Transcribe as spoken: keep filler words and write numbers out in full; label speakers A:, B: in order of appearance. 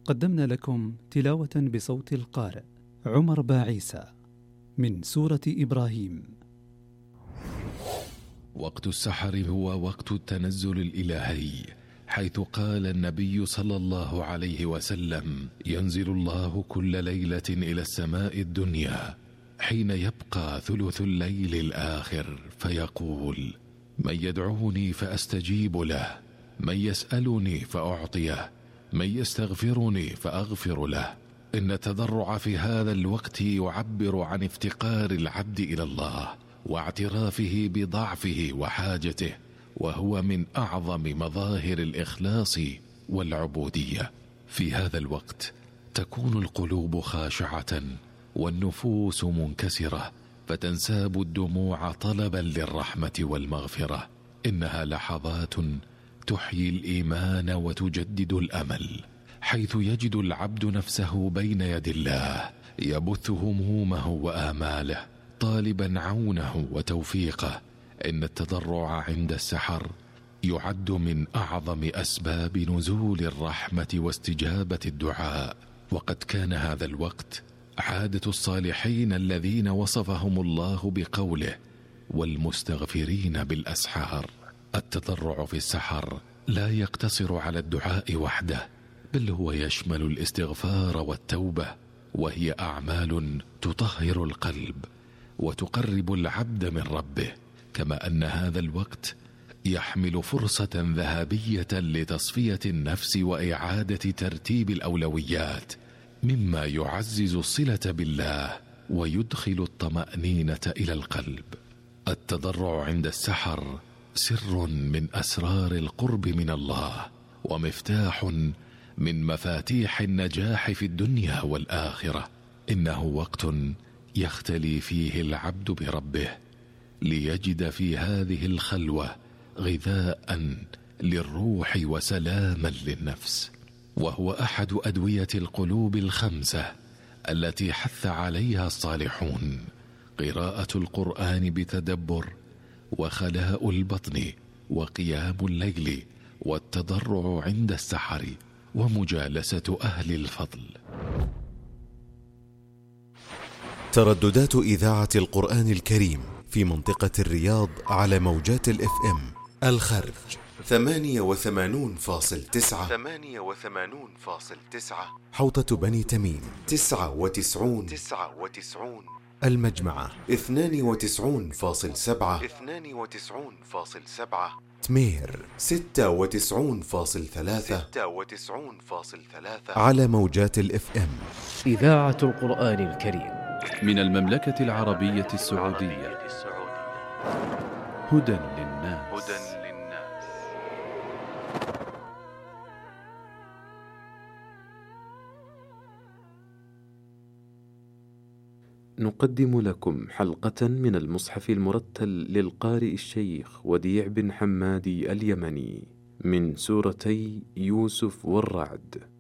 A: قدمنا لكم تلاوة بصوت القارئ عمر باعيسى من سورة إبراهيم.
B: وقت السحر هو وقت التنزل الإلهي، حيث قال النبي صلى الله عليه وسلم: ينزل الله كل ليلة إلى السماء الدنيا حين يبقى ثلث الليل الآخر فيقول: من يدعوني فأستجيب له، من يسألني فأعطيه، من يستغفرني فأغفر له. إن التضرع في هذا الوقت يعبر عن افتقار العبد إلى الله واعترافه بضعفه وحاجته، وهو من أعظم مظاهر الإخلاص والعبودية. في هذا الوقت تكون القلوب خاشعة والنفوس منكسرة، فتنساب الدموع طلبا للرحمة والمغفرة. إنها لحظات تحيي الإيمان وتجدد الأمل، حيث يجد العبد نفسه بين يدي الله يبث همومه وآماله طالبا عونه وتوفيقه. إن التضرع عند السحر يعد من أعظم أسباب نزول الرحمة واستجابة الدعاء، وقد كان هذا الوقت عادة الصالحين الذين وصفهم الله بقوله: والمستغفرين بالأسحار. التضرع في السحر لا يقتصر على الدعاء وحده، بل هو يشمل الاستغفار والتوبة، وهي أعمال تطهر القلب وتقرب العبد من ربه. كما أن هذا الوقت يحمل فرصة ذهبية لتصفية النفس وإعادة ترتيب الأولويات، مما يعزز الصلة بالله ويدخل الطمأنينة إلى القلب. التضرع عند السحر سر من أسرار القرب من الله، ومفتاح من مفاتيح النجاح في الدنيا والآخرة. إنه وقت يختلي فيه العبد بربه، ليجد في هذه الخلوة غذاء للروح وسلاما للنفس، وهو أحد أدوية القلوب الخمسة التي حث عليها الصالحون: قراءة القرآن بتدبر، وخلاء البطن، وقيام الليل، والتضرع عند السحر، ومجالسة أهل الفضل.
C: ترددات إذاعة القرآن الكريم في منطقة الرياض على موجات الاف ام: الخرج ثمانية وثمانون فاصل تسعة، ثمانية وثمانون فاصل تسعة، حوطة بني تميم تسعة وتسعون، تسعة وتسعون، المجمعة اثنان وتسعون فاصل سبعة، اثنان وتسعون فاصل سبعة، تمير ستة وتسعون فاصل ثلاثة، ستة وتسعون فاصل ثلاثة، على موجات الاف ام.
D: إذاعة القرآن الكريم
E: من المملكة العربية السعودية. هدى للناس. هدى للناس.
F: نقدم لكم حلقة من المصحف المرتل للقارئ الشيخ وديع بن حمادي اليمني من سورتي يوسف والرعد.